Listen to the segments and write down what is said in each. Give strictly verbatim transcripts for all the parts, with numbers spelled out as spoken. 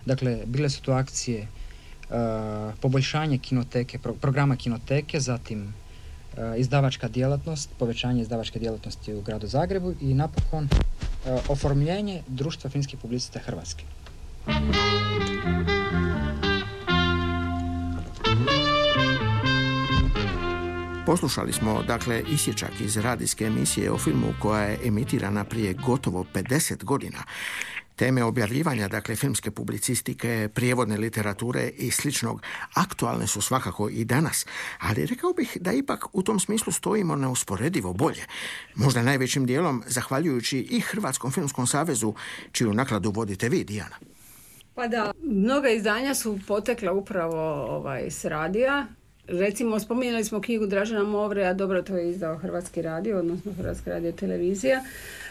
Dakle, bile su to akcije uh, poboljšanje kinoteke, pro, programa kinoteke, zatim uh, izdavačka djelatnost, povećanje izdavačke djelatnosti u gradu Zagrebu i napokon uh, oformljenje Društva filmskih publicista Hrvatske. Poslušali smo, dakle, isječak iz radijske emisije o filmu koja je emitirana prije gotovo pedeset godina. Teme objavljivanja, dakle, filmske publicistike, prijevodne literature i sličnog aktualne su svakako i danas, ali rekao bih da ipak u tom smislu stojimo neusporedivo bolje. Možda najvećim dijelom zahvaljujući i Hrvatskom filmskom savezu, čiju nakladu vodite vi, Dijana. Pa da, mnoga izdanja su potekla upravo ovaj, s radija. Recimo, spominjali smo knjigu Dražena Movreja, dobro, to je izdao Hrvatski radio, odnosno Hrvatska radio televizija,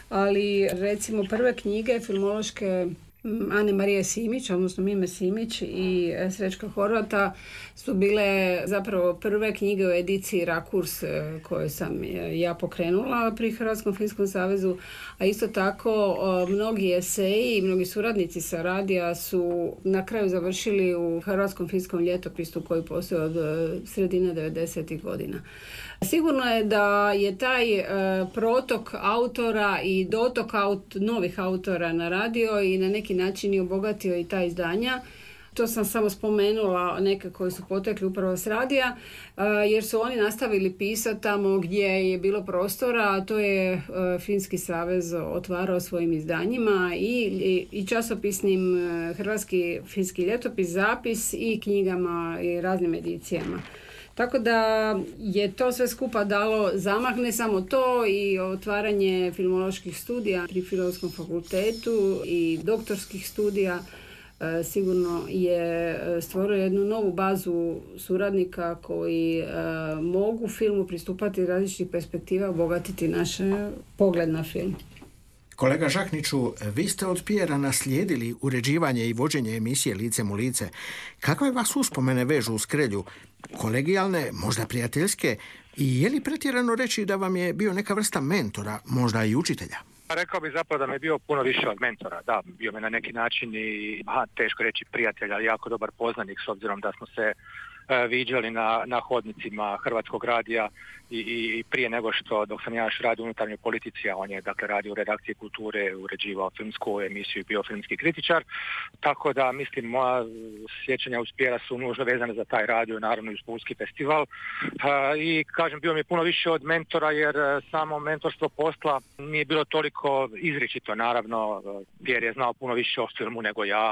ali recimo prve knjige filmološke Ane Marije Simić, odnosno Mime Simić i Srećka Horvata su bile zapravo prve knjige u ediciji Rakurs koju sam ja pokrenula pri Hrvatskom filmskom savezu, a isto tako mnogi eseji i mnogi suradnici sa radija su na kraju završili u Hrvatskom filmskom ljetopisu koji postoji od sredine devedesetih godina. Sigurno je da je taj e, protok autora i dotok aut, novih autora na radio i na neki način i obogatio i ta izdanja. To sam samo spomenula neke koji su potekli upravo s radija, e, jer su oni nastavili pisati tamo gdje je bilo prostora, a to je e, Filmski savez otvarao svojim izdanjima i, i, i časopisnim e, Hrvatski filmski ljetopis, zapis i knjigama i raznim edicijama. Tako da je to sve skupa dalo zamah, ne samo to, i otvaranje filmoloških studija pri Filozofskom fakultetu i doktorskih studija e, sigurno je stvorio jednu novu bazu suradnika koji e, mogu filmu pristupati iz različitih perspektiva, obogatiti naš pogled na film. Kolega Žakniću, vi ste od Pijera naslijedili uređivanje i vođenje emisije Licem u lice. Kakve vas uspomene vežu uz Krelju? Kolegijalne, možda prijateljske? I je li pretjerano reći da vam je bio neka vrsta mentora, možda i učitelja? Rekao bih zapravo da mi je bio puno više od mentora. Da, bio me na neki način i, aha, teško reći prijatelj, ali jako dobar poznanik, s obzirom da smo se e, viđali na, na hodnicima Hrvatskog radija i, i prije nego što, dok sam ja još radio u unutarnjoj politici, a on je, dakle, radio u redakciji kulture, uređivao filmsku emisiju i bio filmski kritičar. Tako da, mislim, moja sjećanja uz Pijera su nužno vezane za taj radio, naravno i uz Pulski festival. A, I, kažem, bio mi je puno više od mentora, jer samo mentorstvo posla nije bilo toliko izričito, naravno. Pijer je znao puno više o filmu nego ja.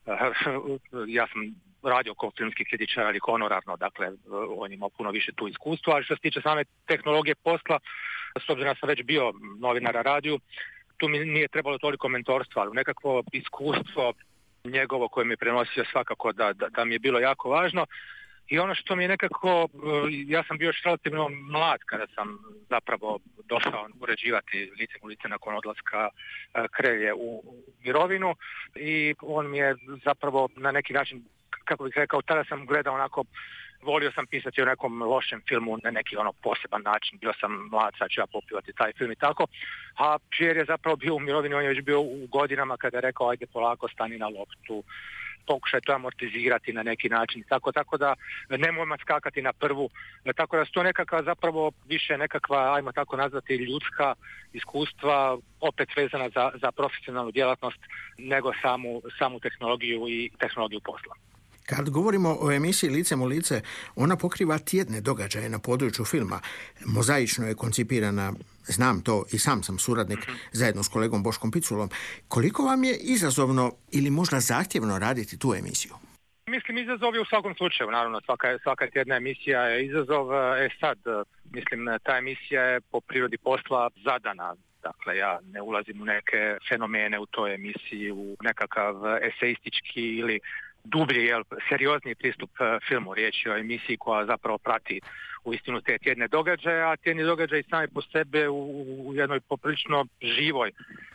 Ja sam radio kao filmski kritičar, ali honorarno, dakle, on imao puno više tu iskustva, ali što se tiče same tehnologije posla, s obzirom da sam već bio novinar na radiju, tu mi nije trebalo toliko mentorstva, ali nekakvo iskustvo njegovo koje mi je prenosio svakako da, da, da mi je bilo jako važno. I ono što mi je nekako, ja sam bio još relativno mlad kada sam zapravo došao uređivati Licem u lice nakon odlaska Krelje u mirovinu, i on mi je zapravo na neki način, kako bih rekao, tada sam gledao onako, volio sam pisati o nekom lošem filmu na neki ono poseban način, bio sam mlad, sad ću ja popivati taj film i tako, a Pijer je zapravo bio u mirovini, on je već bio u godinama kada je rekao ajde polako stani na loptu, pokušaj to amortizirati na neki način, tako, tako da nemojmo skakati na prvu, tako da su to nekakva zapravo više nekakva, ajmo tako nazvati, ljudska iskustva, opet vezana za, za profesionalnu djelatnost, nego samu, samu tehnologiju i tehnologiju posla. Kad govorimo o emisiji Licem u lice, ona pokriva tjedne događaje na području filma. Mozaično je koncipirana, znam to i sam sam suradnik mm-hmm. zajedno s kolegom Boškom Piculom. Koliko vam je izazovno ili možda zahtjevno raditi tu emisiju? Mislim, izazov je u svakom slučaju, naravno, svaka, svaka tjedna emisija je izazov. E sad, mislim, ta emisija je po prirodi posla zadana. Dakle, ja ne ulazim u neke fenomene u toj emisiji, u nekakav eseistički ili dublji, jel, seriozni pristup filmu. Riječ je o emisiji koja zapravo prati uistinu te tjedne događaje, a tjedni događaji sami po sebe u, u jednoj poprilično živoj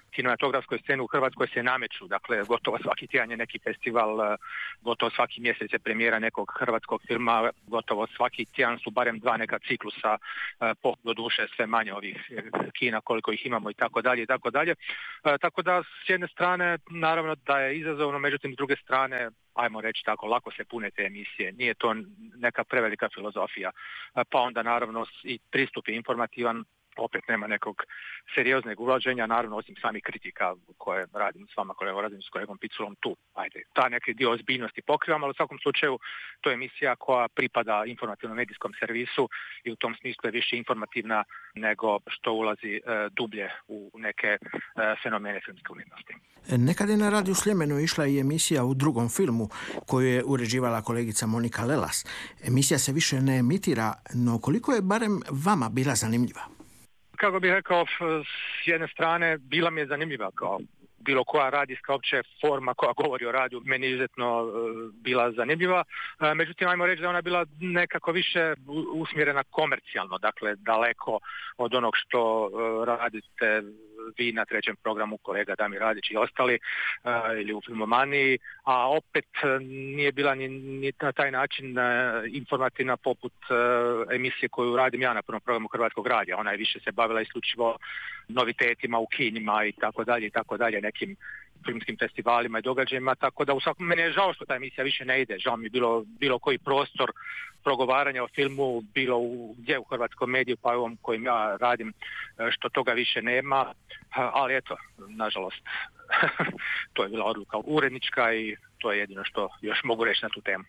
kinematografskoj sceni u Hrvatskoj se nameću. Dakle, gotovo svaki tjedan je neki festival, gotovo svaki mjesec je premijera nekog hrvatskog filma, gotovo svaki tjedan su barem dva neka ciklusa, po doduše sve manje ovih kina koliko ih imamo i tako dalje i tako dalje. Tako da s jedne strane naravno da je izazovno, međutim s druge strane, ajmo reći tako, lako se pune te emisije. Nije to neka prevelika filozofija. Pa onda naravno i pristup je informativan, opet nema nekog serioznog ulaženja, naravno osim samih kritika koje radim s vama, kolegom, radim s kolegom Piculom tu. Ajde, ta neki dio ozbiljnosti pokrivam, ali u svakom slučaju to je emisija koja pripada informativnom medijskom servisu i u tom smislu je više informativna nego što ulazi e, dublje u neke e, fenomene filmske umjetnosti. Nekad je na Radiju Sljemenu išla i emisija u drugom filmu koju je uređivala kolegica Monika Lelas. Emisija se više ne emitira, no koliko je barem vama bila zanimljiva? Kako bih rekao, s jedne strane bila mi je zanimljiva kao bilo koja radijska opće forma koja govori o radiju, meni je izuzetno uh, bila zanimljiva. Uh, međutim, ajmo reći da ona bila nekako više usmjerena komercijalno, dakle daleko od onog što uh, radite vi na trećem programu, kolega Damir Radić i ostali, uh, ili u Filmomaniji, a opet nije bila ni, ni na taj način uh, informativna poput uh, emisije koju radim ja na prvom programu Hrvatskog radija. Ona je više se bavila isključivo novitetima u kinima i tako dalje i tako dalje, nekim filmskim festivalima i događajima, tako da u svakom meni je žao što ta emisija više ne ide. Žao mi je bilo, bilo koji prostor progovaranja o filmu, bilo u, gdje u hrvatskom mediju, pa ovom kojim ja radim, što toga više nema, ali eto, nažalost, to je bila odluka urednička i to je jedino što još mogu reći na tu temu.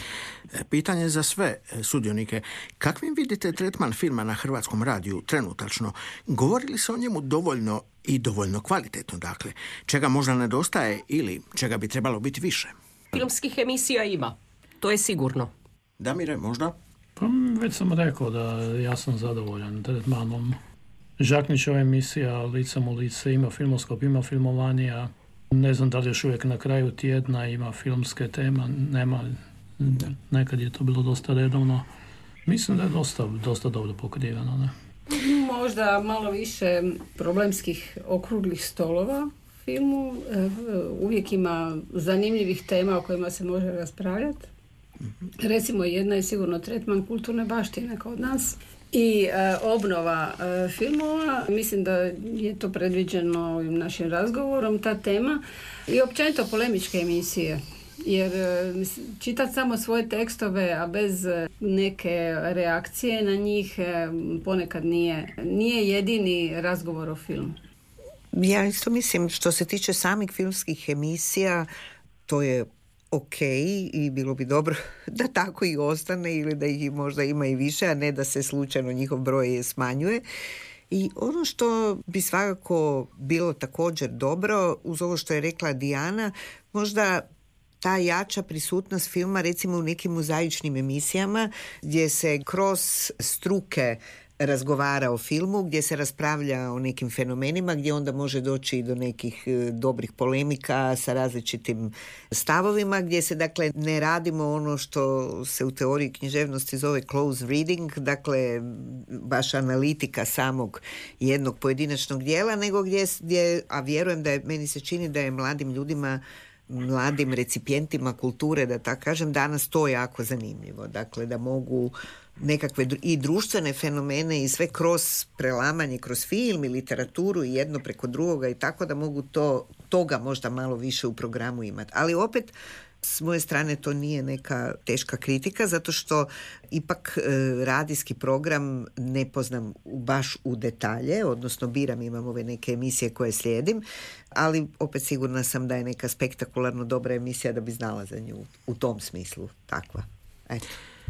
Pitanje za sve sudionike. Kakvim vidite tretman filma na Hrvatskom radiju trenutačno? Govori li se o njemu dovoljno i dovoljno kvalitetno, dakle? Čega možda nedostaje ili čega bi trebalo biti više? Filmskih emisija ima, to je sigurno. Damire, možda? Pa već sam rekao da ja sam zadovoljan tretmanom. Žaknićeva emisija Licem u lice, ima Filmoskop, ima Filmomanija. Ne znam da li još uvijek na kraju tjedna ima filmske tema, nema. Nekad je to bilo dosta redovno. Mislim da je dosta, dosta dobro pokriveno. Ne? Možda malo više problemskih okruglih stolova u filmu. Uvijek ima zanimljivih tema o kojima se može raspravljati. Recimo jedna je sigurno tretman kulturne baštine kod nas i e, obnova e, filmova. Mislim da je to predviđeno ovim našim razgovorom, ta tema. I općenito polemičke emisije. Jer čitati samo svoje tekstove, a bez neke reakcije na njih ponekad nije, nije jedini razgovor o filmu. Ja isto mislim, što se tiče samih filmskih emisija, to je ok i bilo bi dobro da tako i ostane ili da ih možda ima i više, a ne da se slučajno njihov broj smanjuje. I ono što bi svakako bilo također dobro, uz ovo što je rekla Dijana, možda ta jača prisutnost filma recimo u nekim mozaičnim emisijama gdje se kroz struke razgovara o filmu, gdje se raspravlja o nekim fenomenima, gdje onda može doći i do nekih dobrih polemika sa različitim stavovima, gdje se dakle ne radimo ono što se u teoriji književnosti zove close reading, dakle baš analitika samog jednog pojedinačnog dijela, nego gdje, gdje a vjerujem da je, meni se čini da je mladim ljudima, mladim recipijentima kulture, da tako kažem, danas to jako zanimljivo. Dakle, da mogu nekakve i društvene fenomene i sve kroz prelamanje, kroz film i literaturu i jedno preko drugoga i tako da mogu to, toga možda malo više u programu imati. Ali opet, s moje strane to nije neka teška kritika, zato što ipak e, radijski program ne poznam baš u detalje, odnosno biram, imam ove neke emisije koje slijedim, ali opet sigurna sam da je neka spektakularno dobra emisija da bi znala za nju u tom smislu takva. Eto.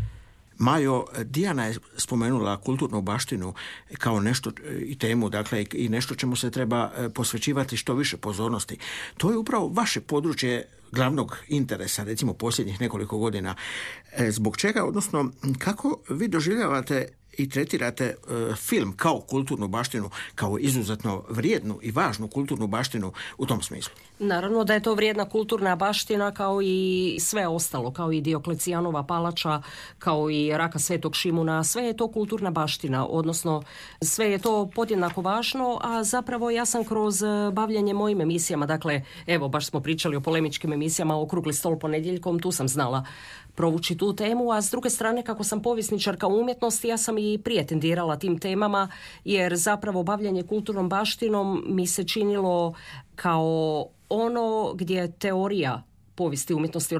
Majo, Dijana je spomenula kulturnu baštinu kao nešto i temu, dakle i nešto čemu se treba posvećivati što više pozornosti. To je upravo vaše područje glavnog interesa, recimo posljednjih nekoliko godina. Zbog čega, odnosno kako vi doživljavate i tretirate e, film kao kulturnu baštinu, kao izuzetno vrijednu i važnu kulturnu baštinu u tom smislu. Naravno da je to vrijedna kulturna baština kao i sve ostalo, kao i Dioklecijanova palača, kao i Raka Svetog Šimuna, sve je to kulturna baština, odnosno sve je to podjednako važno, a zapravo ja sam kroz bavljanje mojim emisijama, dakle, evo, baš smo pričali o polemičkim emisijama, Okrugli stol ponedjeljkom, tu sam znala provući tu temu, a s druge strane, kako sam povjesničarka umjetnosti, ja sam i prije tendirala tim temama, jer zapravo bavljanje kulturnom baštinom mi se činilo kao ono gdje teorija povijesti umjetnosti